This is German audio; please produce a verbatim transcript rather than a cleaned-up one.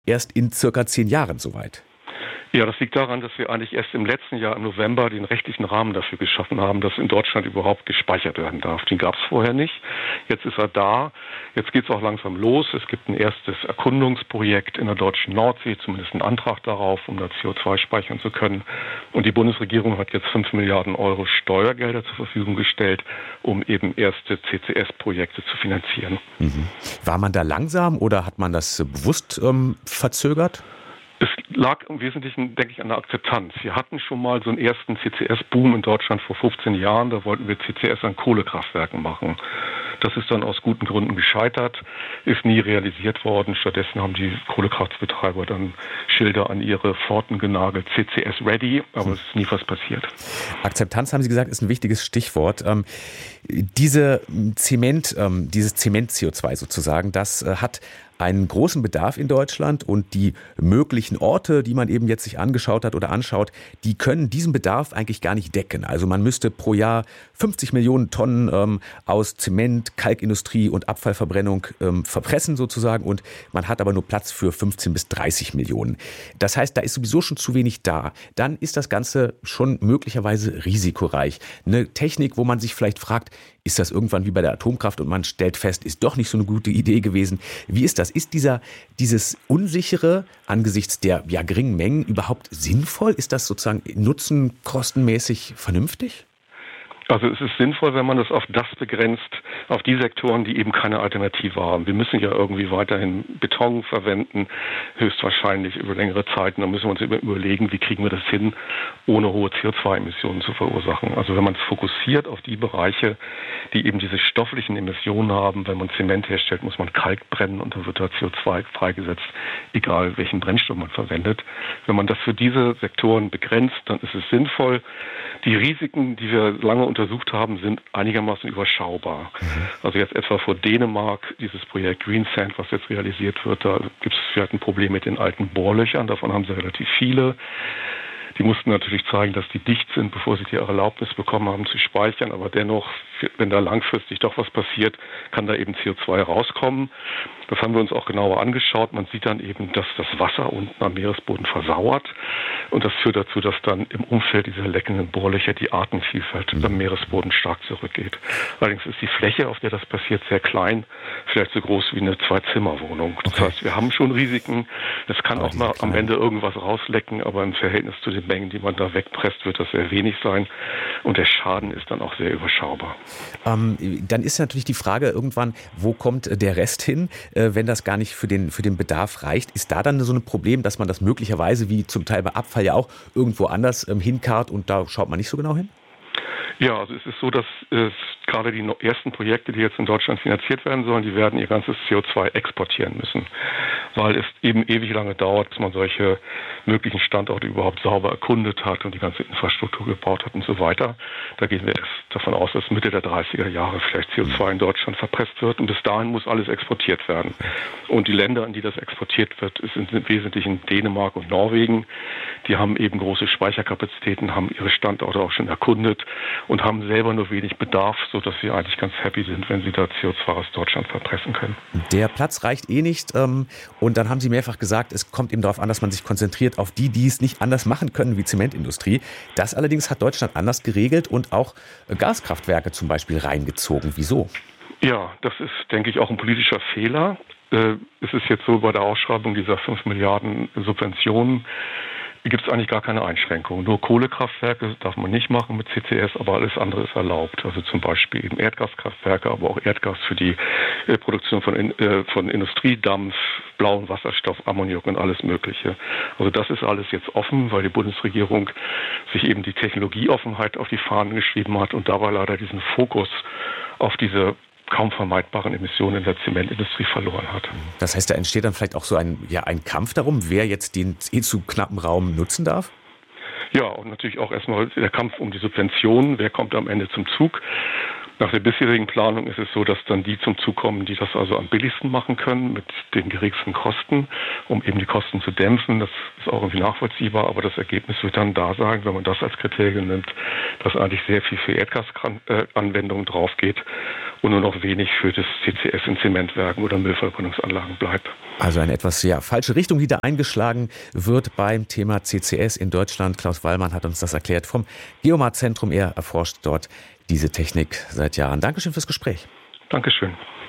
erst in circa zehn Jahren soweit? Ja, das liegt daran, dass wir eigentlich erst im letzten Jahr im November den rechtlichen Rahmen dafür geschaffen haben, dass in Deutschland überhaupt gespeichert werden darf. Den gab es vorher nicht. Jetzt ist er da. Jetzt geht es auch langsam los. Es gibt ein erstes Erkundungsprojekt in der deutschen Nordsee, zumindest einen Antrag darauf, um da C O zwei speichern zu können. Und die Bundesregierung hat jetzt fünf Milliarden Euro Steuergelder zur Verfügung gestellt, um eben erste C C S-Projekte zu finanzieren. Mhm. War man da langsam oder hat man das bewusst ähm, verzögert? Es lag im Wesentlichen, denke ich, an der Akzeptanz. Wir hatten schon mal so einen ersten C C S-Boom in Deutschland vor fünfzehn Jahren. Da wollten wir C C S an Kohlekraftwerken machen. Das ist dann aus guten Gründen gescheitert, ist nie realisiert worden. Stattdessen haben die Kohlekraftbetreiber dann Schilder an ihre Pforten genagelt, C C S-ready, aber es ist nie was passiert. Akzeptanz, haben Sie gesagt, ist ein wichtiges Stichwort. Ähm, diese Zement, ähm, dieses Zement-C O zwei sozusagen, das äh, hat einen großen Bedarf in Deutschland und die möglichen Orte, die man eben jetzt sich angeschaut hat oder anschaut, die können diesen Bedarf eigentlich gar nicht decken. Also man müsste pro Jahr fünfzig Millionen Tonnen ähm, aus Zement, Kalkindustrie und Abfallverbrennung ähm, verpressen sozusagen und man hat aber nur Platz für fünfzehn bis dreißig Millionen. Das heißt, da ist sowieso schon zu wenig da. Dann ist das Ganze schon möglicherweise risikoreich. Eine Technik, wo man sich vielleicht fragt, ist das irgendwann wie bei der Atomkraft und man stellt fest, ist doch nicht so eine gute Idee gewesen. Wie ist das? Ist dieser, dieses Unsichere angesichts der ja, geringen Mengen überhaupt sinnvoll? Ist das sozusagen nutzenkostenmäßig vernünftig? Also es ist sinnvoll, wenn man das auf das begrenzt, auf die Sektoren, die eben keine Alternative haben. Wir müssen ja irgendwie weiterhin Beton verwenden, höchstwahrscheinlich über längere Zeiten. Da müssen wir uns überlegen, wie kriegen wir das hin, ohne hohe C O zwei Emissionen zu verursachen. Also wenn man es fokussiert auf die Bereiche, die eben diese stofflichen Emissionen haben, wenn man Zement herstellt, muss man Kalk brennen und dann wird da C O zwei freigesetzt, egal welchen Brennstoff man verwendet. Wenn man das für diese Sektoren begrenzt, dann ist es sinnvoll. Die Risiken, die wir lange untersucht haben, sind einigermaßen überschaubar. Mhm. Also jetzt etwa vor Dänemark, dieses Projekt Green Sand, was jetzt realisiert wird, da gibt es vielleicht ein Problem mit den alten Bohrlöchern, davon haben sie relativ viele. Die mussten natürlich zeigen, dass die dicht sind, bevor sie die Erlaubnis bekommen haben zu speichern. Aber dennoch, wenn da langfristig doch was passiert, kann da eben C O zwei rauskommen. Das haben wir uns auch genauer angeschaut. Man sieht dann eben, dass das Wasser unten am Meeresboden versauert. Und das führt dazu, dass dann im Umfeld dieser leckenden Bohrlöcher die Artenvielfalt am Meeresboden stark zurückgeht. Allerdings ist die Fläche, auf der das passiert, sehr klein, vielleicht so groß wie eine Zwei-Zimmer-Wohnung. Das okay. heißt, wir haben schon Risiken. Es kann aber auch mal am Ende irgendwas rauslecken, aber im Verhältnis zu den Mengen, die man da wegpresst, wird das sehr wenig sein. Und der Schaden ist dann auch sehr überschaubar. Ähm, dann ist natürlich die Frage irgendwann, wo kommt der Rest hin, äh, wenn das gar nicht für den, für den Bedarf reicht? Ist da dann so ein Problem, dass man das möglicherweise, wie zum Teil bei Abfall ja auch, irgendwo anders ähm, hinkarrt und da schaut man nicht so genau hin? Ja, also es ist so, dass es gerade die ersten Projekte, die jetzt in Deutschland finanziert werden sollen, die werden ihr ganzes C O zwei exportieren müssen, weil es eben ewig lange dauert, bis man solche möglichen Standorte überhaupt sauber erkundet hat und die ganze Infrastruktur gebaut hat und so weiter. Da gehen wir erst davon aus, dass Mitte der dreißiger Jahre vielleicht C O zwei in Deutschland verpresst wird und bis dahin muss alles exportiert werden. Und die Länder, in die das exportiert wird, sind im Wesentlichen Dänemark und Norwegen. Die haben eben große Speicherkapazitäten, haben ihre Standorte auch schon erkundet und haben selber nur wenig Bedarf, sodass sie eigentlich ganz happy sind, wenn sie da C O zwei aus Deutschland verpressen können. Der Platz reicht eh nicht. Ähm, und dann haben Sie mehrfach gesagt, es kommt eben darauf an, dass man sich konzentriert auf die, die es nicht anders machen können wie Zementindustrie. Das allerdings hat Deutschland anders geregelt und auch Gaskraftwerke zum Beispiel reingezogen. Wieso? Ja, das ist, denke ich, auch ein politischer Fehler. Äh, es ist jetzt so, bei der Ausschreibung dieser fünf Milliarden Subventionen gibt es eigentlich gar keine Einschränkungen. Nur Kohlekraftwerke darf man nicht machen mit C C S, aber alles andere ist erlaubt. Also zum Beispiel eben Erdgaskraftwerke, aber auch Erdgas für die äh, Produktion von, äh, von Industriedampf, blauen Wasserstoff, Ammoniak und alles Mögliche. Also das ist alles jetzt offen, weil die Bundesregierung sich eben die Technologieoffenheit auf die Fahnen geschrieben hat und dabei leider diesen Fokus auf diese kaum vermeidbaren Emissionen in der Zementindustrie verloren hat. Das heißt, da entsteht dann vielleicht auch so ein, ja, ein Kampf darum, wer jetzt den eh zu knappen Raum nutzen darf? Ja, und natürlich auch erstmal der Kampf um die Subventionen. Wer kommt am Ende zum Zug? Nach der bisherigen Planung ist es so, dass dann die zum Zug kommen, die das also am billigsten machen können, mit den geringsten Kosten, um eben die Kosten zu dämpfen. Das ist auch irgendwie nachvollziehbar, aber das Ergebnis wird dann da sein, wenn man das als Kriterium nimmt, dass eigentlich sehr viel für Erdgasanwendungen drauf geht und nur noch wenig für das C C S in Zementwerken oder Müllverbrennungsanlagen bleibt. Also eine etwas ja, falsche Richtung, die da eingeschlagen wird beim Thema C C S in Deutschland. Klaus Wallmann hat uns das erklärt vom Geomar-Zentrum. Er erforscht dort diese Technik seit Jahren. Dankeschön fürs Gespräch. Dankeschön.